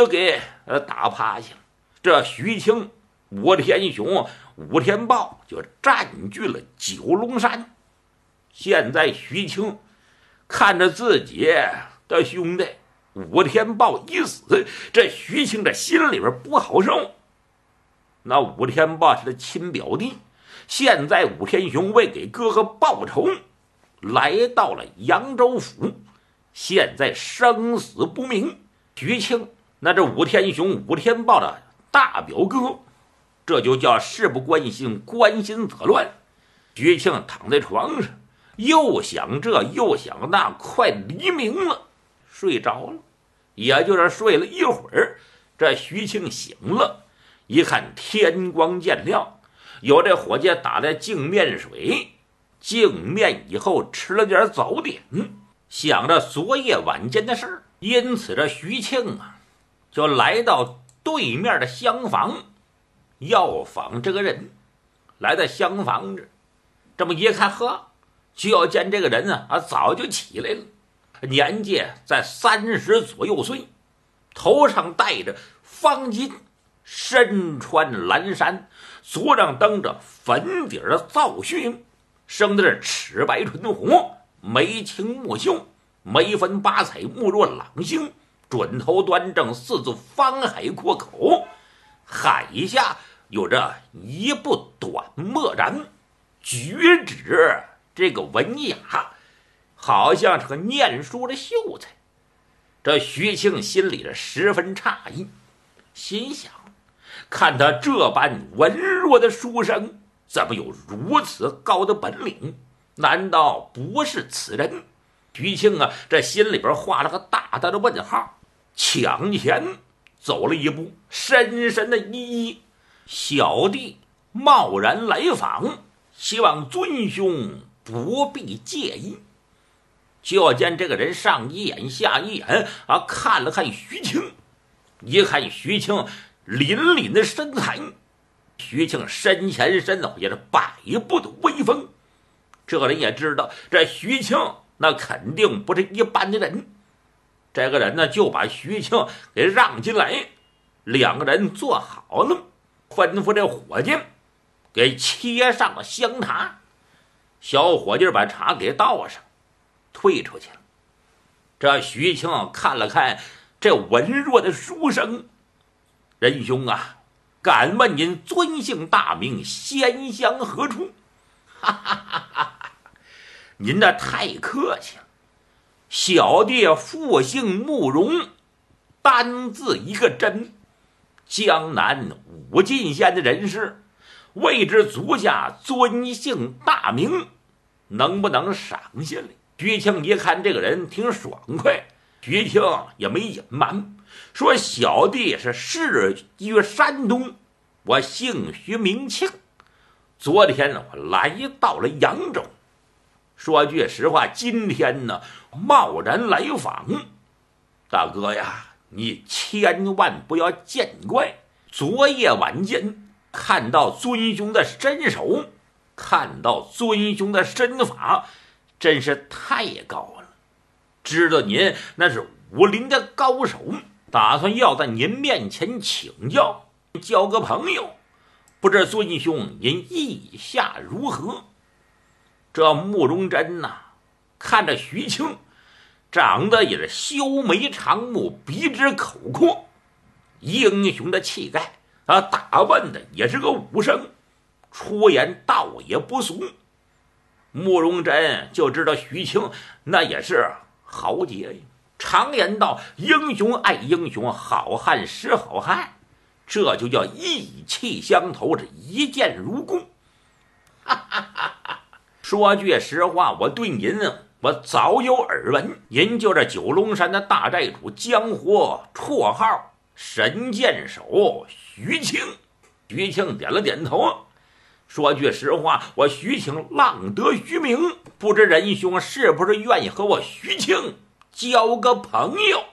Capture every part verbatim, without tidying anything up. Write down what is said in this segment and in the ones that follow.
都给呃打趴下了。这徐庆、武天雄、武天豹就占据了九龙山。现在徐庆看着自己的兄弟武天豹一死，这徐庆这心里边不好受。那武天豹是他亲表弟，现在武天雄为给哥哥报仇，来到了扬州府，现在生死不明。徐庆那这武天雄、武天豹的大表哥，这就叫事不关心，关心则乱。徐庆躺在床上，又想这又想那，快黎明了，睡着了。也就是睡了一会儿，这徐庆醒了，一看天光渐亮，有这伙计打来净面水，净面以后吃了点早点，想着昨夜晚间的事儿，因此这徐庆啊就来到对面的厢房要访这个人。来到厢房这这么一看，呵，就要见这个人啊啊早就起来了，年纪在三十左右岁，头上戴着方巾，身穿蓝衫，足上蹬着粉底的皂靴，生的是齿白唇红，眉清目秀，眉分八彩，目若朗星，准头端正，四字方海阔口，海下有着一部短墨然，举止这个文雅，好像是个念书的秀才。这徐庆心里是十分诧异，心想看他这般文弱的书生，怎么有如此高的本领？难道不是此人？徐庆啊这心里边画了个大大的问号，抢前走了一步，深深的依依，小弟贸然来访，希望尊兄不必介意。就见这个人上一眼下一眼啊，看了看徐庆，一看徐庆凛凛的身材，徐庆身前身后也是百步的威风。这人也知道这徐庆那肯定不是一般的人，这个人呢就把徐庆给让进来，两个人坐好了，吩咐这伙计给切上了香茶。小伙计把茶给倒上，退出去了。这徐庆看了看这文弱的书生，仁兄啊，敢问您尊姓大名，仙乡何处？哈哈哈哈！您那太客气了，小弟复姓慕容，单字一个真，江南武进县的人士，未知足下尊姓大名，能不能赏下来？徐庆一看这个人挺爽快，徐庆也没隐瞒，说小弟是世居山东，我姓徐名庆，昨天我来到了扬州。说句实话，今天呢贸然来访，大哥呀，你千万不要见怪。昨夜晚间看到尊兄的身手，看到尊兄的身法，真是太高了，知道您那是武林的高手，打算要在您面前请教，交个朋友，不知尊兄您意下如何？这慕容真呐、啊，看着徐庆长得也是修眉长目，鼻直口阔，英雄的气概啊，打扮的也是个武生，出言倒也不俗。慕容真就知道徐庆那也是豪杰呀。常言道，英雄爱英雄，好汉识好汉，这就叫意气相投，是一见如故。哈哈哈哈！说句实话，我对您我早有耳闻，您就这九龙山的大寨主，江湖绰号神箭手徐庆。徐庆点了点头，说句实话，我徐庆浪得虚名，不知仁兄是不是愿意和我徐庆交个朋友？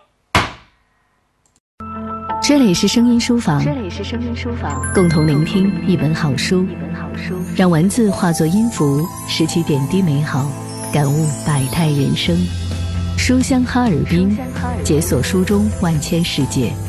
这里是声音书房， 这里是声音书房， 共同聆听一本好书， 一本好书， 让文字化作音符，拾起点滴美好，感悟百态人生。书香哈尔滨，解锁书中万千世界。